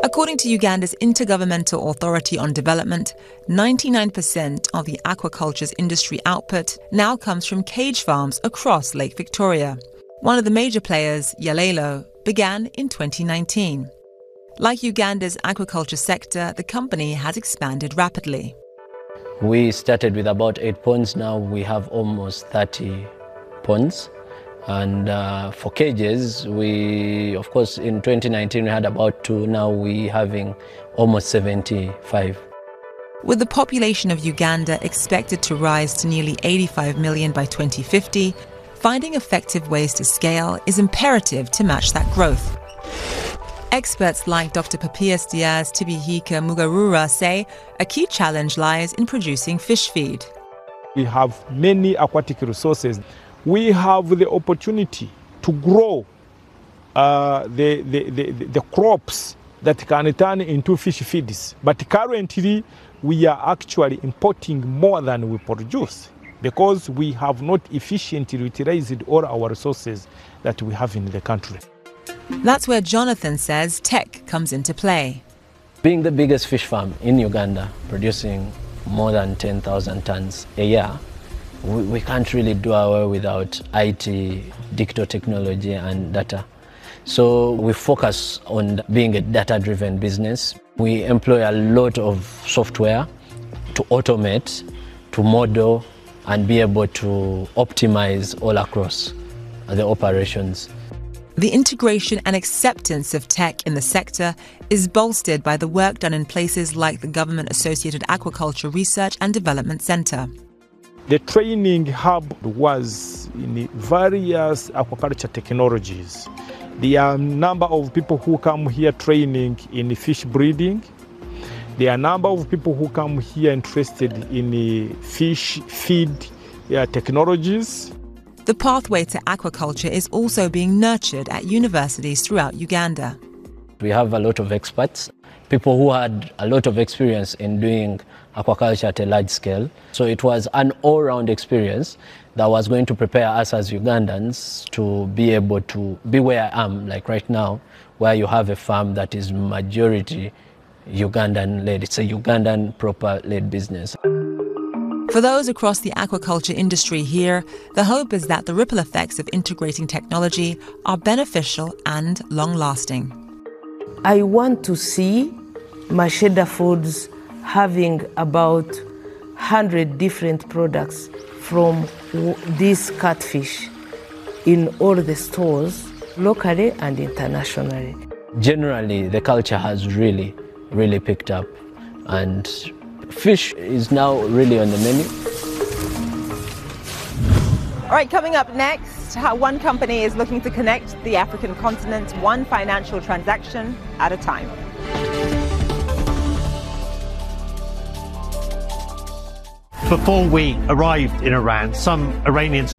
According to Uganda's Intergovernmental Authority on Development, 99% of the aquaculture's industry output now comes from cage farms across Lake Victoria. One of the major players, Yalelo, began in 2019. Like Uganda's aquaculture sector, the company has expanded rapidly. We started with about 8 ponds, now we have almost 30 ponds. And for cages, of course, in 2019 we had about 2, now we're having almost 75. With the population of Uganda expected to rise to nearly 85 million by 2050, finding effective ways to scale is imperative to match that growth. Experts like Dr. Papias Diaz Tibihika Mugarura say a key challenge lies in producing fish feed. We have many aquatic resources. We have the opportunity to grow the crops that can turn into fish feeds. But currently, we are actually importing more than we produce because we have not efficiently utilized all our resources that we have in the country. That's where Jonathan says tech comes into play. Being the biggest fish farm in Uganda, producing more than 10,000 tons a year, we can't really do away without IT, digital technology and data. So we focus on being a data-driven business. We employ a lot of software to automate, to model, and be able to optimize all across the operations. The integration and acceptance of tech in the sector is bolstered by the work done in places like the Government-Associated Aquaculture Research and Development Centre. The training hub was in various aquaculture technologies. There are a number of people who come here training in fish breeding. There are a number of people who come here interested in fish feed technologies. The pathway to aquaculture is also being nurtured at universities throughout Uganda. We have a lot of experts, people who had a lot of experience in doing aquaculture at a large scale. So it was an all-round experience that was going to prepare us as Ugandans to be able to be where I am, like right now, where you have a farm that is majority Ugandan-led. It's a Ugandan proper-led business. For those across the aquaculture industry here, the hope is that the ripple effects of integrating technology are beneficial and long-lasting. I want to see Masheda Foods having about 100 different products from this catfish in all the stores, locally and internationally. Generally, the culture has really picked up, and fish is now really on the menu. All right, coming up next, how one company is looking to connect the African continent one financial transaction at a time. Before we arrived in Iran, some Iranians